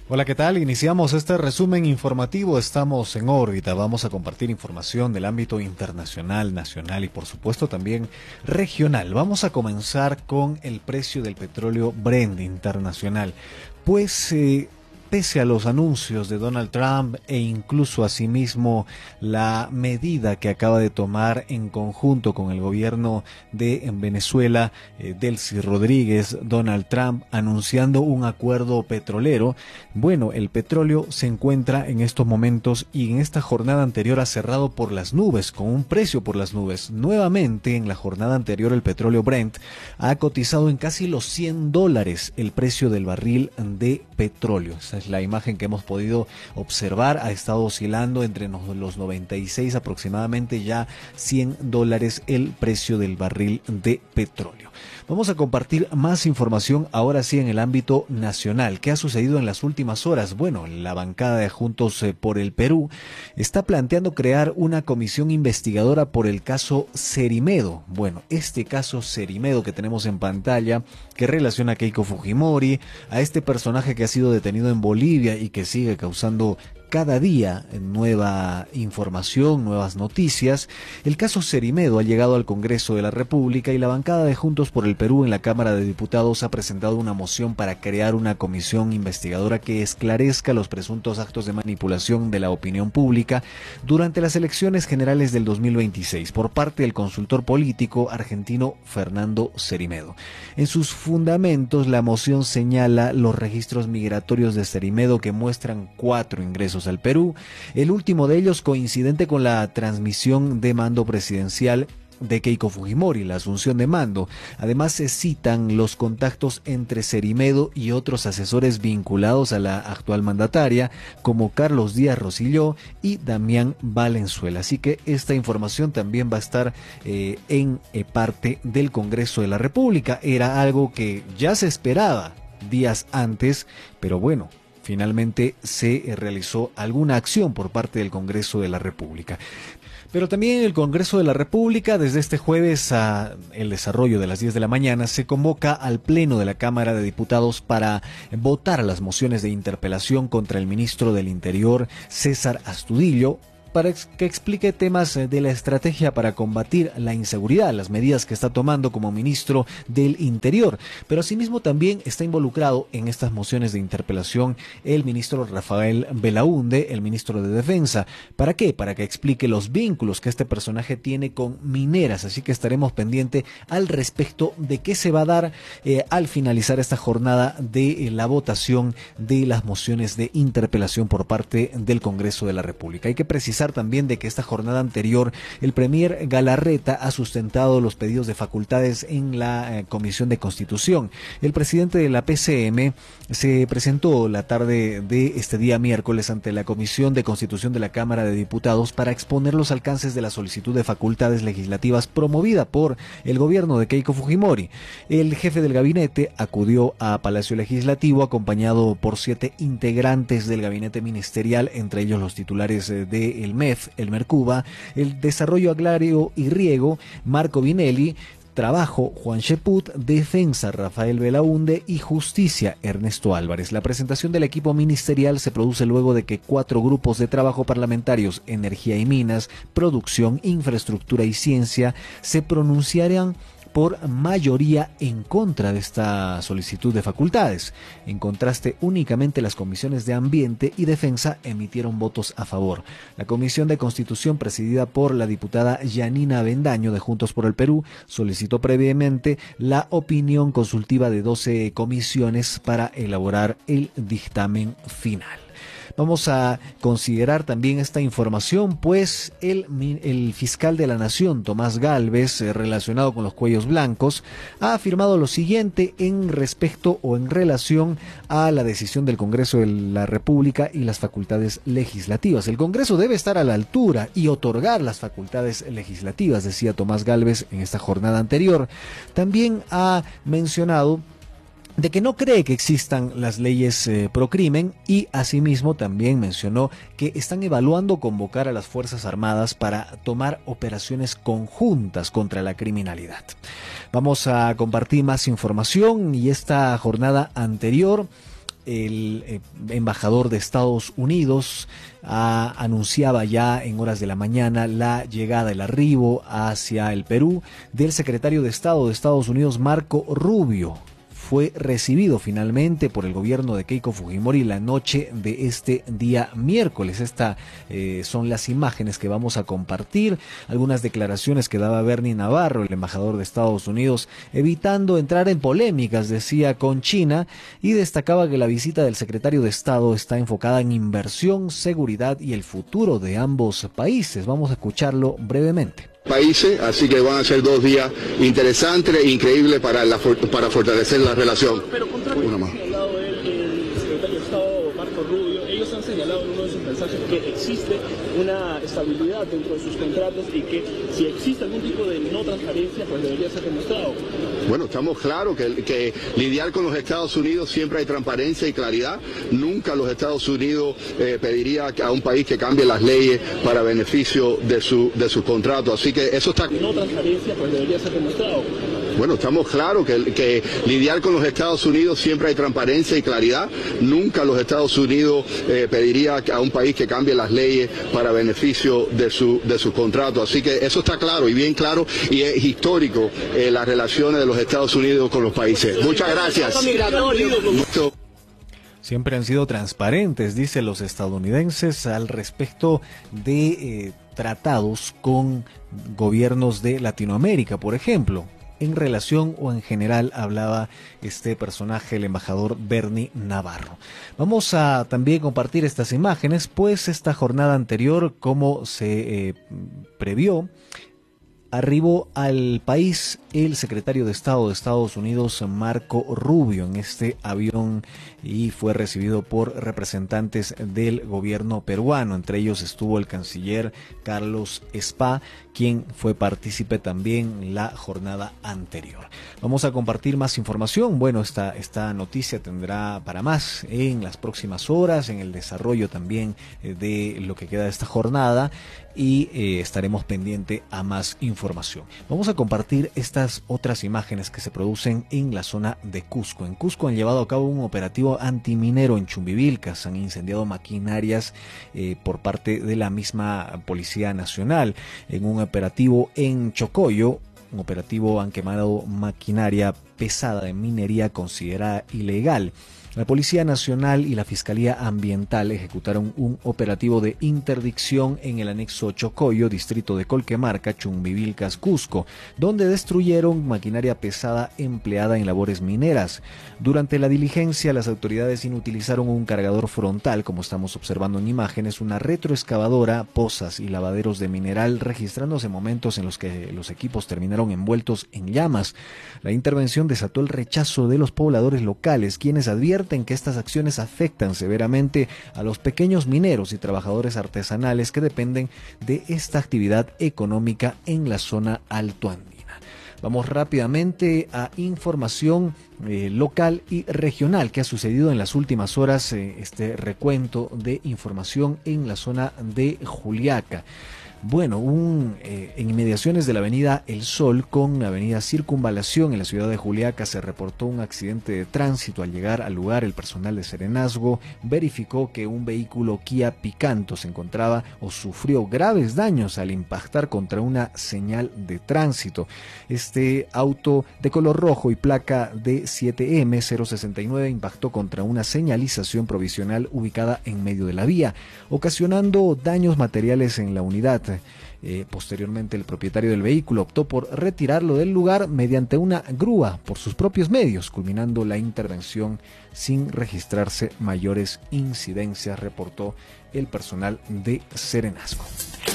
Hola, ¿qué tal? Iniciamos este resumen informativo. Estamos en órbita. Vamos a compartir información del ámbito internacional, nacional y por supuesto también regional. Vamos a comenzar con el precio del petróleo Brent internacional. Pues pese a los anuncios de Donald Trump e incluso asimismo la medida que acaba de tomar en conjunto con el gobierno de Venezuela, Delcy Rodríguez, Donald Trump anunciando un acuerdo petrolero, bueno, el petróleo se encuentra en estos momentos y en esta jornada anterior ha cerrado por las nubes, con un precio por las nubes. Nuevamente en la jornada anterior el petróleo Brent ha cotizado en casi los $100 el precio del barril de petróleo. Esa es la imagen que hemos podido observar. Ha estado oscilando entre los 96 aproximadamente ya $100 el precio del barril de petróleo. Vamos a compartir más información ahora sí en el ámbito nacional. ¿Qué ha sucedido en las últimas horas? Bueno, la bancada de Juntos por el Perú está planteando crear una comisión investigadora por el caso Cerimedo. Bueno, este caso Cerimedo que tenemos en pantalla, que relaciona a Keiko Fujimori, a este personaje que ha sido detenido en Bolivia y que sigue causando cada día nueva información, nuevas noticias. El caso Cerimedo ha llegado al Congreso de la República y la bancada de Juntos por el Perú en la Cámara de Diputados ha presentado una moción para crear una comisión investigadora que esclarezca los presuntos actos de manipulación de la opinión pública durante las elecciones generales del 2026 por parte del consultor político argentino Fernando Cerimedo. En sus fundamentos, la moción señala los registros migratorios de Cerimedo que muestran 4 ingresos al Perú, el último de ellos coincidente con la transmisión de mando presidencial de Keiko Fujimori, la asunción de mando. Además se citan los contactos entre Cerimedo y otros asesores vinculados a la actual mandataria, como Carlos Díaz Rosselló y Damián Valenzuela. Así que esta información también va a estar en parte del Congreso de la República. Era algo que ya se esperaba días antes, pero bueno, finalmente se realizó alguna acción por parte del Congreso de la República. Pero también el Congreso de la República, desde este jueves a el desarrollo de las 10 de la mañana, se convoca al Pleno de la Cámara de Diputados para votar las mociones de interpelación contra el ministro del Interior, César Astudillo, para que explique temas de la estrategia para combatir la inseguridad, las medidas que está tomando como ministro del Interior. Pero asimismo también está involucrado en estas mociones de interpelación el ministro Rafael Belaúnde, el ministro de Defensa. ¿Para qué? Para que explique los vínculos que este personaje tiene con mineras. Así que estaremos pendientes al respecto de qué se va a dar al finalizar esta jornada de la votación de las mociones de interpelación por parte del Congreso de la República. Hay que precisar también de que esta jornada anterior el premier Galarreta ha sustentado los pedidos de facultades en la Comisión de Constitución. El presidente de la PCM se presentó la tarde de este día miércoles ante la Comisión de Constitución de la Cámara de Diputados para exponer los alcances de la solicitud de facultades legislativas promovida por el gobierno de Keiko Fujimori. El jefe del gabinete acudió a Palacio Legislativo acompañado por 7 integrantes del gabinete ministerial, entre ellos los titulares de el MEF, el Mercuba, el Desarrollo Agrario y Riego, Marco Vinelli, Trabajo, Juan Cheput, Defensa, Rafael Belaúnde y Justicia, Ernesto Álvarez. La presentación del equipo ministerial se produce luego de que 4 grupos de trabajo parlamentarios, Energía y Minas, Producción, Infraestructura y Ciencia, se pronunciaran por mayoría en contra de esta solicitud de facultades. En contraste, únicamente las comisiones de Ambiente y Defensa emitieron votos a favor. La Comisión de Constitución, presidida por la diputada Yanina Avendaño de Juntos por el Perú, solicitó previamente la opinión consultiva de 12 comisiones para elaborar el dictamen final. Vamos a considerar también esta información, pues el fiscal de la Nación, Tomás Gálvez, relacionado con los cuellos blancos, ha afirmado lo siguiente en respecto o en relación a la decisión del Congreso de la República y las facultades legislativas. El Congreso debe estar a la altura y otorgar las facultades legislativas, decía Tomás Gálvez en esta jornada anterior. También ha mencionado de que no cree que existan las leyes pro crimen y asimismo también mencionó que están evaluando convocar a las Fuerzas Armadas para tomar operaciones conjuntas contra la criminalidad. Vamos a compartir más información y esta jornada anterior el embajador de Estados Unidos anunciaba ya en horas de la mañana la llegada, el arribo hacia el Perú del secretario de Estado de Estados Unidos, Marco Rubio. Fue recibido finalmente por el gobierno de Keiko Fujimori la noche de este día miércoles. Estas son las imágenes que vamos a compartir, algunas declaraciones que daba Bernie Navarro, el embajador de Estados Unidos, evitando entrar en polémicas, decía, con China, y destacaba que la visita del secretario de Estado está enfocada en inversión, seguridad y el futuro de ambos países. Vamos a escucharlo brevemente. Países, así que van a ser 2 días interesantes e increíbles para fortalecer la relación. Pero contrario a lo que ha señalado el secretario de Estado Marco Rubio, ellos han señalado en uno de sus mensajes que existe una estabilidad dentro de sus contratos y que si existe algún tipo de no transparencia, pues debería ser demostrado. Bueno, estamos claros que lidiar con los Estados Unidos siempre hay transparencia y claridad. Nunca los Estados Unidos pediría a un país que cambie las leyes para beneficio de sus contratos. Así que eso está... No transparencia, pues debería ser demostrado. Bueno, estamos claros que lidiar con los Estados Unidos siempre hay transparencia y claridad. Nunca los Estados Unidos pediría a un país que cambie las leyes para beneficio de sus contratos. Así que eso está claro y bien claro, y es histórico las relaciones de los Estados Unidos con los países. Muchas gracias. Siempre han sido transparentes, dicen los estadounidenses, al respecto de tratados con gobiernos de Latinoamérica, por ejemplo. En relación o en general hablaba este personaje, el embajador Bernie Navarro. Vamos a también compartir estas imágenes, pues esta jornada anterior, como se previó, arribó al país el secretario de Estado de Estados Unidos, Marco Rubio, en este avión, y fue recibido por representantes del gobierno peruano. Entre ellos estuvo el canciller Carlos Spa, quien fue partícipe también la jornada anterior. Vamos a compartir más información. Bueno, esta noticia tendrá para más en las próximas horas, en el desarrollo también de lo que queda de esta jornada, y estaremos pendientes a más información. Vamos a compartir estas otras imágenes que se producen en la zona de Cusco. En Cusco han llevado a cabo un operativo antiminero en Chumbivilcas. Han incendiado maquinarias por parte de la misma Policía Nacional. En un operativo en Chocoyo, un operativo, han quemado maquinaria pesada de minería considerada ilegal. La Policía Nacional y la Fiscalía Ambiental ejecutaron un operativo de interdicción en el anexo Chocoyo, distrito de Colquemarca, Chumbivilcas, Cusco, donde destruyeron maquinaria pesada empleada en labores mineras. Durante la diligencia, las autoridades inutilizaron un cargador frontal, como estamos observando en imágenes, una retroexcavadora, pozas y lavaderos de mineral, registrándose momentos en los que los equipos terminaron envueltos en llamas. La intervención desató el rechazo de los pobladores locales, quienes advierten que estas acciones afectan severamente a los pequeños mineros y trabajadores artesanales que dependen de esta actividad económica en la zona altoandina. Vamos rápidamente a información local y regional que ha sucedido en las últimas horas, este recuento de información en la zona de Juliaca. Bueno, en inmediaciones de la avenida El Sol con la avenida Circunvalación en la ciudad de Juliaca se reportó un accidente de tránsito. Al llegar al lugar, el personal de Serenazgo verificó que un vehículo Kia Picanto se encontraba o sufrió graves daños al impactar contra una señal de tránsito. Este auto de color rojo y placa de 7M069 impactó contra una señalización provisional ubicada en medio de la vía, ocasionando daños materiales en la unidad. Posteriormente, el propietario del vehículo optó por retirarlo del lugar mediante una grúa por sus propios medios, culminando la intervención sin registrarse mayores incidencias, reportó el personal de Serenazgo.